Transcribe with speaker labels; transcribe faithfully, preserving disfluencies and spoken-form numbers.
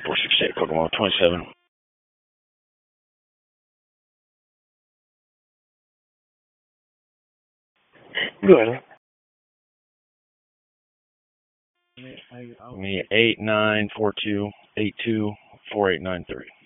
Speaker 1: four six eight, Kokomo twenty-seven. Go ahead. Me eight nine four two eight two four eight nine three.